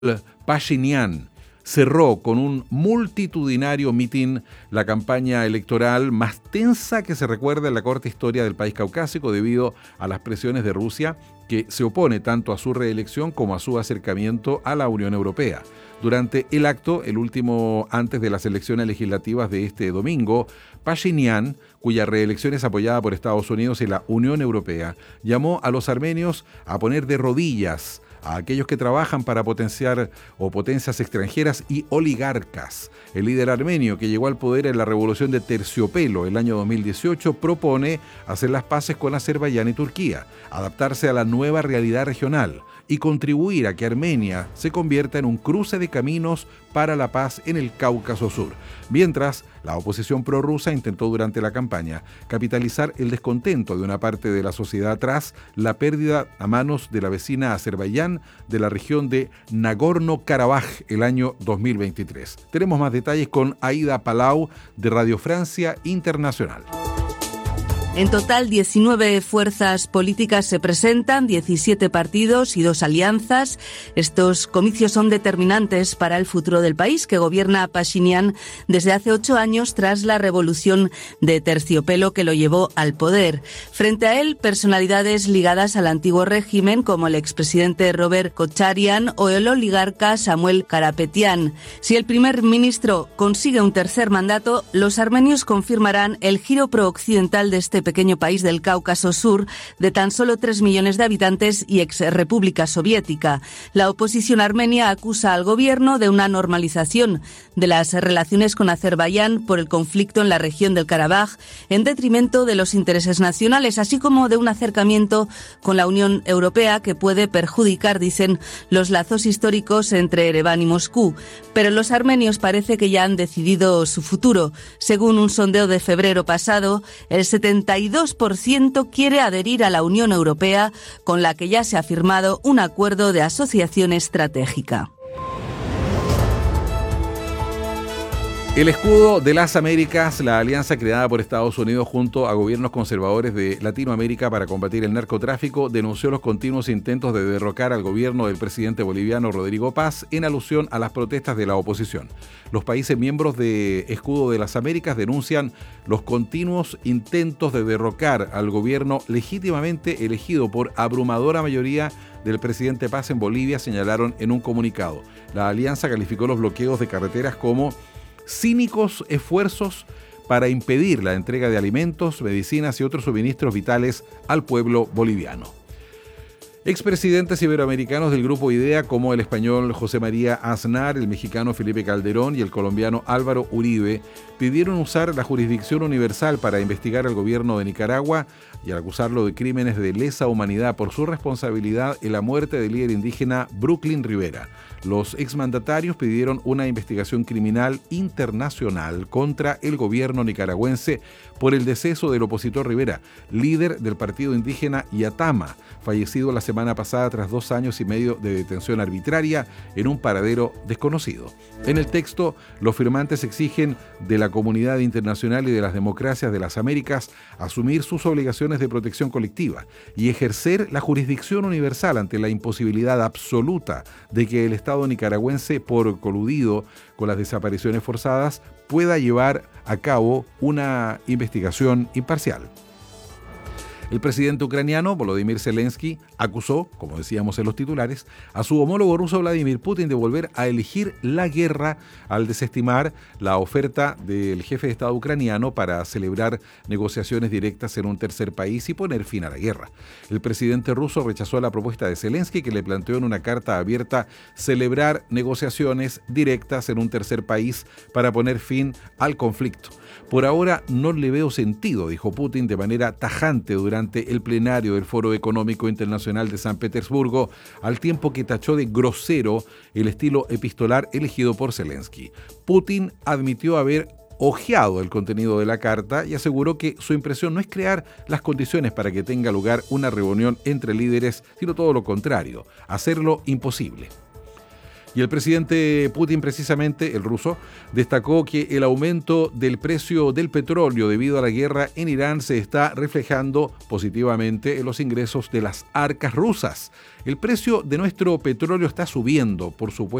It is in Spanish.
Pashinyan cerró con un multitudinario mitin la campaña electoral más tensa que se recuerda en la corta historia del país caucásico debido a las presiones de Rusia, que se opone tanto a su reelección como a su acercamiento a la Unión Europea. Durante el acto, el último antes de las elecciones legislativas de este domingo, Pashinyan, cuya reelección es apoyada por Estados Unidos y la Unión Europea, llamó a los armenios a poner de rodillas a aquellos que trabajan para potenciar potencias extranjeras y oligarcas. El líder armenio, que llegó al poder en la revolución de Terciopelo el año 2018, propone hacer las paces con Azerbaiyán y Turquía, adaptarse a la nueva realidad regional y contribuir a que Armenia se convierta en un cruce de caminos para la paz en el Cáucaso Sur. Mientras, la oposición prorrusa intentó durante la campaña capitalizar el descontento de una parte de la sociedad tras la pérdida a manos de la vecina Azerbaiyán de la región de Nagorno-Karabaj el año 2023. Tenemos más detalles con Aida Palau de Radio Francia Internacional. En total, 19 fuerzas políticas se presentan, 17 partidos y 2 alianzas. Estos comicios son determinantes para el futuro del país que gobierna Pashinyan desde hace 8 años tras la revolución de Terciopelo que lo llevó al poder. Frente a él, personalidades ligadas al antiguo régimen como el expresidente Robert Kocharian o el oligarca Samuel Karapetyan. Si el primer ministro consigue un tercer mandato, los armenios confirmarán el giro prooccidental de este pequeño país del Cáucaso Sur de tan solo 3 millones de habitantes y exrepública soviética. La oposición armenia acusa al gobierno de una normalización de las relaciones con Azerbaiyán por el conflicto en la región del Karabaj en detrimento de los intereses nacionales, así como de un acercamiento con la Unión Europea que puede perjudicar, dicen, los lazos históricos entre Ereván y Moscú. Pero los armenios parece que ya han decidido su futuro. Según un sondeo de febrero pasado, el 72% quiere adherir a la Unión Europea, con la que ya se ha firmado un acuerdo de asociación estratégica. El escudo de las Américas, la alianza creada por Estados Unidos junto a gobiernos conservadores de Latinoamérica para combatir el narcotráfico, denunció los continuos intentos de derrocar al gobierno del presidente boliviano Rodrigo Paz en alusión a las protestas de la oposición. Los países miembros de Escudo de las Américas denuncian los continuos intentos de derrocar al gobierno legítimamente elegido por abrumadora mayoría del presidente Paz en Bolivia, señalaron en un comunicado. La alianza calificó los bloqueos de carreteras como cínicos esfuerzos para impedir la entrega de alimentos, medicinas y otros suministros vitales al pueblo boliviano. Expresidentes iberoamericanos del Grupo IDEA, como el español José María Aznar, el mexicano Felipe Calderón y el colombiano Álvaro Uribe, pidieron usar la jurisdicción universal para investigar al gobierno de Nicaragua y al acusarlo de crímenes de lesa humanidad por su responsabilidad en la muerte del líder indígena Brooklyn Rivera. Los exmandatarios pidieron una investigación criminal internacional contra el gobierno nicaragüense por el deceso del opositor Rivera, líder del partido indígena Yatama, fallecido la semana pasada tras 2 años y medio de detención arbitraria en un paradero desconocido. En el texto, los firmantes exigen de la comunidad internacional y de las democracias de las Américas asumir sus obligaciones de protección colectiva y ejercer la jurisdicción universal ante la imposibilidad absoluta de que el Estado nicaragüense, por coludido con las desapariciones forzadas, pueda llevar a cabo una investigación imparcial. El presidente ucraniano, Volodymyr Zelensky, acusó, como decíamos en los titulares, a su homólogo ruso Vladimir Putin de volver a elegir la guerra al desestimar la oferta del jefe de Estado ucraniano para celebrar negociaciones directas en un tercer país y poner fin a la guerra. El presidente ruso rechazó la propuesta de Zelensky, que le planteó en una carta abierta celebrar negociaciones directas en un tercer país para poner fin al conflicto. Por ahora no le veo sentido, dijo Putin de manera tajante durante el plenario del Foro Económico Internacional de San Petersburgo, al tiempo que tachó de grosero el estilo epistolar elegido por Zelensky. Putin admitió haber hojeado el contenido de la carta y aseguró que su impresión no es crear las condiciones para que tenga lugar una reunión entre líderes, sino todo lo contrario, hacerlo imposible. Y el presidente Putin, precisamente, el ruso, destacó que el aumento del precio del petróleo debido a la guerra en Irán se está reflejando positivamente en los ingresos de las arcas rusas. El precio de nuestro petróleo está subiendo, por supuesto.